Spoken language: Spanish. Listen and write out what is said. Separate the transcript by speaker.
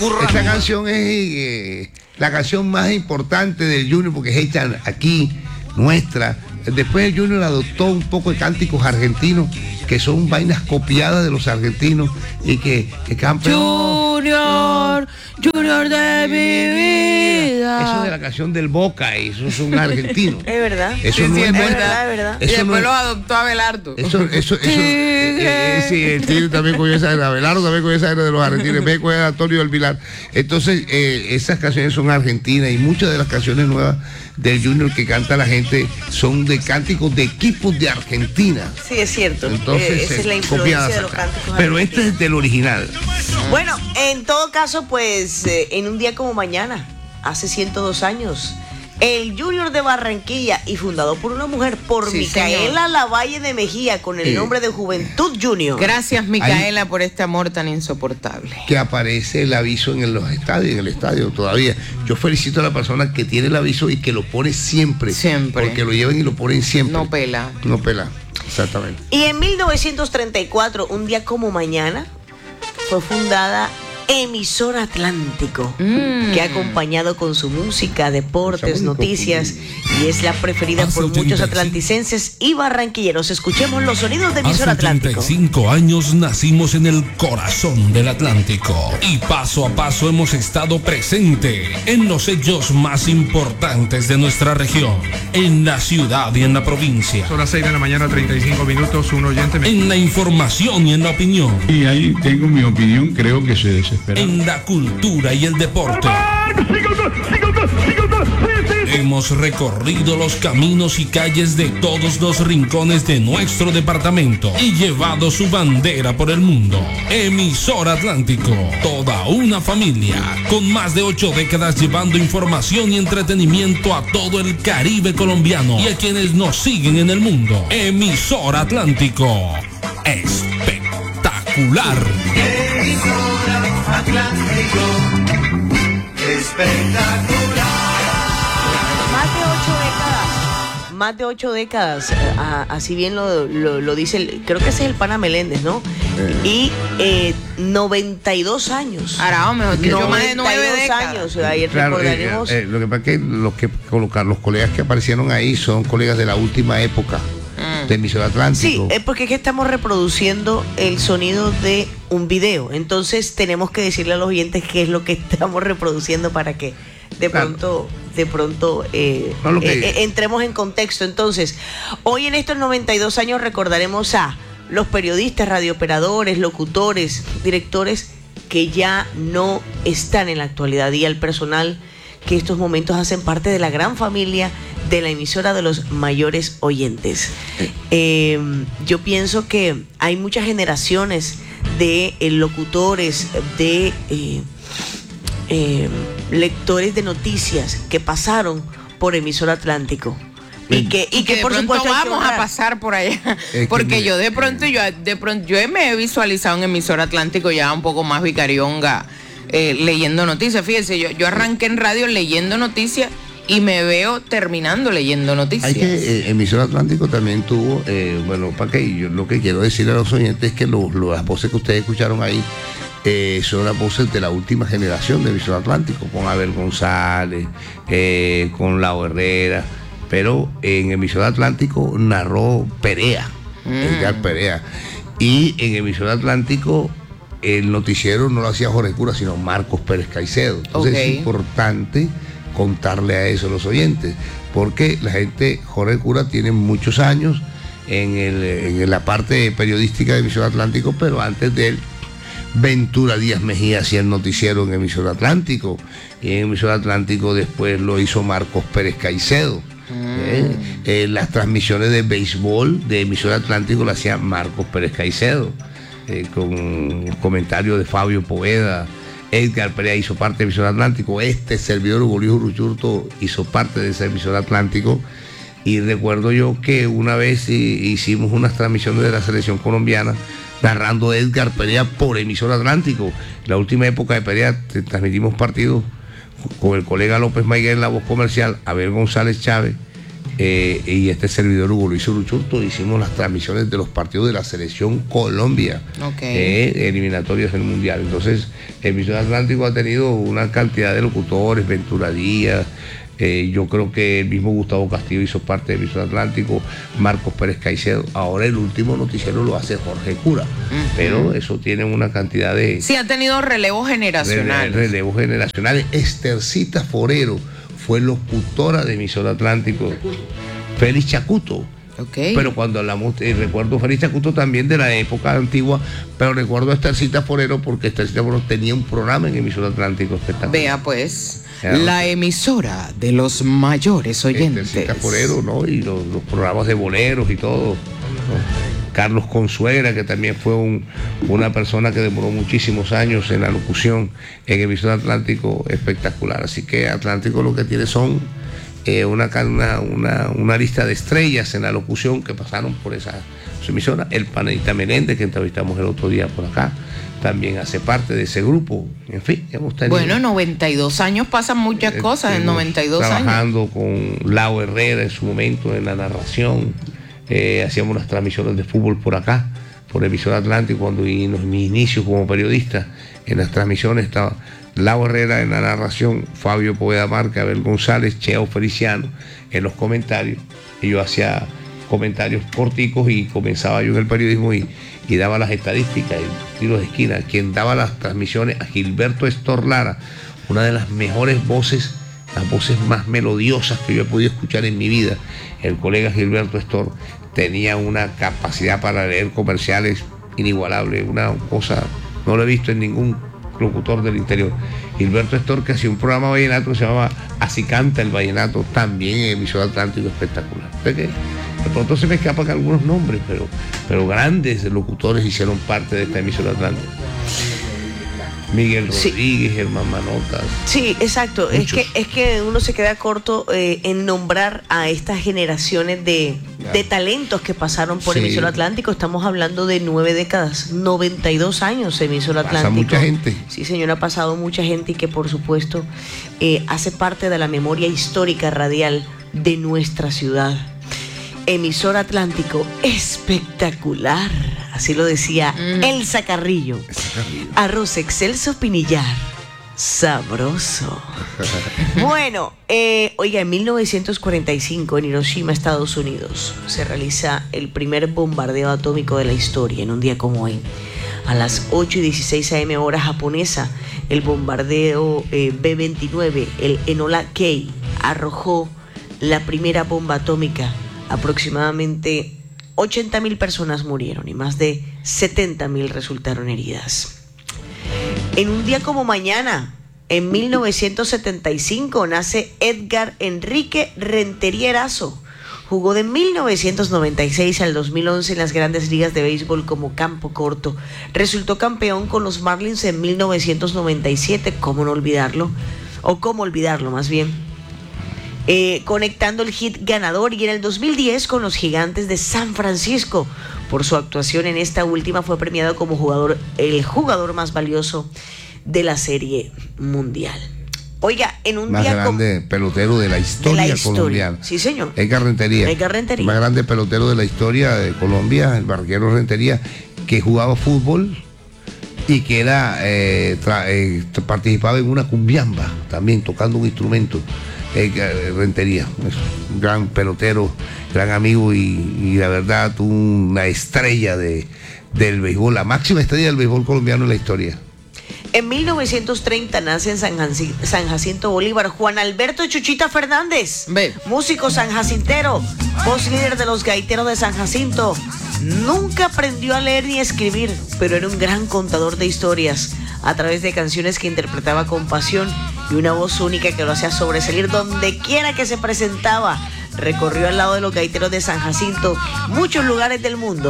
Speaker 1: Esta canción es la canción más importante del Junior porque es hecha aquí, nuestra. Después el Junior adoptó un poco de cánticos argentinos que son vainas copiadas de los argentinos y que campeón.
Speaker 2: Junior de mi vida.
Speaker 1: Eso de la canción del Boca, esos son argentinos.
Speaker 2: Es verdad.
Speaker 1: Eso no es
Speaker 2: verdad.
Speaker 3: Y después lo adoptó Abelardo.
Speaker 1: Sí, el Tigre también con esa era, Abelardo también con esa era de los argentinos, en con Antonio del Vilar. Entonces, esas canciones son argentinas y muchas de las canciones nuevas del Junior que canta la gente son de cánticos de equipos de Argentina.
Speaker 2: Sí, es cierto.
Speaker 1: Entonces,
Speaker 2: esa es la influencia de los cánticos.
Speaker 1: Pero este es del original.
Speaker 2: Bueno, en todo caso, pues, en un día como mañana, hace 102 años, el Junior de Barranquilla y fundado por una mujer, por Micaela Lavalle de Mejía, con el nombre de Juventud Junior.
Speaker 3: Gracias, Micaela, por este amor tan insoportable.
Speaker 1: Que aparece el aviso en los estadios, en el estadio todavía. Yo felicito a la persona que tiene el aviso y que lo pone siempre.
Speaker 3: Siempre.
Speaker 1: Porque lo llevan y lo ponen siempre.
Speaker 3: No pela.
Speaker 1: No pela, exactamente.
Speaker 2: Y en 1934, un día como mañana, fue fundada Emisora Atlántico, que ha acompañado con su música, deportes, noticias, y es la preferida por muchos atlanticenses y barranquilleros. Escuchemos los sonidos de Emisora Atlántico.
Speaker 4: Hace 35 años nacimos en el corazón del Atlántico y paso a paso hemos estado presente en los hechos más importantes de nuestra región, en la ciudad y en la provincia.
Speaker 5: Son las 6 de la mañana, 35 minutos, un oyente
Speaker 4: en la información y en la opinión.
Speaker 6: Y ahí tengo mi opinión, creo que se desespera.
Speaker 4: En la cultura y el deporte. Hemos recorrido los caminos y calles de todos los rincones de nuestro departamento y llevado su bandera por el mundo. Emisora Atlántico, toda una familia, con más de 8 décadas llevando información y entretenimiento a todo el Caribe colombiano y a quienes nos siguen en el mundo. Emisora Atlántico, espectacular.
Speaker 7: Atlántico, espectacular.
Speaker 2: Más de 8 décadas, así bien lo dice, creo que ese es el pana Meléndez, ¿no? Y 92 años.
Speaker 3: Ahora, mejor dicho, más de 9 décadas.
Speaker 2: Años, ahí recordaremos.
Speaker 1: Lo que pasa es que los colegas que aparecieron ahí son colegas de la última época de Emisora Atlántico.
Speaker 2: Sí, es porque es que estamos reproduciendo el sonido de un video, entonces tenemos que decirle a los oyentes qué es lo que estamos reproduciendo para que de pronto entremos en contexto. Entonces, hoy en estos 92 años recordaremos a los periodistas, radiooperadores, locutores, directores que ya no están en la actualidad y al personal que estos momentos hacen parte de la gran familia de la emisora de los mayores oyentes. Yo pienso que hay muchas generaciones de locutores, de lectores de noticias que pasaron por Emisora Atlántico. Y que
Speaker 3: de
Speaker 2: por
Speaker 3: pronto
Speaker 2: supuesto
Speaker 3: vamos a pasar por allá, porque yo de pronto me he visualizado en Emisora Atlántico ya un poco más vicarionga, leyendo noticias. Fíjense, yo arranqué en radio leyendo noticias y me veo terminando leyendo noticias.
Speaker 1: Hay que Emisora Atlántico también tuvo, para que yo lo que quiero decirle a los oyentes es que las voces que ustedes escucharon ahí son las voces de la última generación de Emisora Atlántico, con Abel González, con Lau Herrera, pero en Emisora Atlántico narró Perea, Edgar Perea, y en Emisora Atlántico el noticiero no lo hacía Jorge Cura, sino Marcos Pérez Caicedo. Entonces es importante contarle a eso a los oyentes, porque la gente, Jorge Cura tiene muchos años en la parte periodística de Emisora Atlántico, pero antes de él Ventura Díaz Mejía hacía el noticiero en Emisora Atlántico, y en Emisora Atlántico después lo hizo Marcos Pérez Caicedo. Las transmisiones de béisbol de Emisora Atlántico lo hacía Marcos Pérez Caicedo, con comentarios de Fabio Poveda. Edgar Perea hizo parte de Emisora Atlántico, servidor Hugo Luis Uruchurto hizo parte de esa Emisora Atlántico, y recuerdo yo que una vez hicimos unas transmisiones de la selección colombiana narrando Edgar Perea por Emisora Atlántico. La última época de Perea transmitimos partidos con el colega López Maiguel en la voz comercial, Abel González Chávez y este servidor Hugo Luis Uruchurto hicimos las transmisiones de los partidos de la selección Colombia, eliminatorias del Mundial. Entonces, Emisora Atlántico ha tenido una cantidad de locutores, Ventura Díaz, yo creo que el mismo Gustavo Castillo hizo parte de Emisora Atlántico, Marcos Pérez Caicedo. Ahora el último noticiero lo hace Jorge Cura, pero eso tiene una cantidad de...
Speaker 3: Sí, ha tenido relevos generacionales.
Speaker 1: Relevos generacionales. Estercita Forero fue locutora de Emisora Atlántico. Félix Chacuto. Pero cuando hablamos, recuerdo Félix Chacuto también de la época antigua, pero recuerdo a Estercita Forero porque Estercita Forero tenía un programa en Emisora Atlántico espectacular.
Speaker 3: Vea pues, la emisora de los mayores oyentes.
Speaker 1: Estercita Forero, ¿no? Y los programas de boleros y todo, ¿no? Carlos Consuegra, que también fue una persona que demoró muchísimos años en la locución en Emisora Atlántico, espectacular. Así que Atlántico lo que tiene son una lista de estrellas en la locución que pasaron por su emisora. El Panelita Meléndez, que entrevistamos el otro día por acá, también hace parte de ese grupo. En fin, hemos tenido...
Speaker 3: Bueno, 92 años pasan muchas cosas en 92
Speaker 1: trabajando
Speaker 3: años.
Speaker 1: con Lau Herrera en su momento en la narración. Hacíamos las transmisiones de fútbol por acá, por Emisora Atlántico, cuando en mis inicios como periodista, en las transmisiones estaba Lau Herrera en la narración, Fabio Poveda Marca, Abel González, Cheo Feliciano en los comentarios, y yo hacía comentarios corticos y comenzaba yo en el periodismo y daba las estadísticas, y tiros de esquina. Quien daba las transmisiones a Gilberto Estorlara, una de las mejores voces, las voces más melodiosas que yo he podido escuchar en mi vida. El colega Gilberto Estor tenía una capacidad para leer comerciales inigualable, una cosa, no lo he visto en ningún locutor del interior. Gilberto Estor, que hacía un programa vallenato que se llamaba Así Canta el Vallenato, también en Emisora Atlántico, espectacular. De pronto se me escapan algunos nombres, pero grandes locutores hicieron parte de esta Emisora Atlántica. Miguel Rodríguez, Germán Manotas.
Speaker 2: Sí, exacto. Es que uno se queda corto en nombrar a estas generaciones de talentos que pasaron por Emisora Atlántico. Estamos hablando de 9 décadas, 92 años Emisora Atlántico.
Speaker 1: Pasa mucha gente.
Speaker 2: Sí, señor, ha pasado mucha gente y que por supuesto hace parte de la memoria histórica radial de nuestra ciudad. Emisora Atlántico, espectacular. Así lo decía Elsa Carrillo. Arroz excelso pinillar, sabroso. Bueno, oiga, en 1945 en Hiroshima, Estados Unidos, se realiza el primer bombardeo atómico de la historia en un día como hoy. A las 8:16 a.m. hora japonesa, el bombardeo B-29, el Enola K, arrojó la primera bomba atómica. Aproximadamente 80.000 personas murieron y más de 70.000 resultaron heridas. En un día como mañana, en 1975, nace Edgar Enrique Rentería Erazo. Jugó de 1996 al 2011 en las grandes ligas de béisbol como campo corto. Resultó campeón con los Marlins en 1997, ¿cómo no olvidarlo? O cómo olvidarlo más bien. Conectando el hit ganador, y en el 2010 con los Gigantes de San Francisco. Por su actuación en esta última fue premiado como el jugador más valioso de la Serie Mundial. Oiga, en un
Speaker 1: más
Speaker 2: día
Speaker 1: grande pelotero de la historia colombiana.
Speaker 2: Sí, señor.
Speaker 1: Edgar Rentería. Más grande pelotero de la historia de Colombia, el barquero Rentería, que jugaba fútbol y que participaba en una cumbiamba, también tocando un instrumento. Rentería, es un gran pelotero, gran amigo y la verdad una estrella del béisbol, la máxima estrella del béisbol colombiano en la historia.
Speaker 2: En 1930 nace en San Jacinto Bolívar Juan Alberto Chuchita Fernández, músico sanjacintero, voz líder de los gaiteros de San Jacinto. Nunca aprendió a leer ni a escribir, pero era un gran contador de historias a través de canciones que interpretaba con pasión y una voz única que lo hacía sobresalir donde quiera que se presentaba. Recorrió al lado de los gaiteros de San Jacinto muchos lugares del mundo.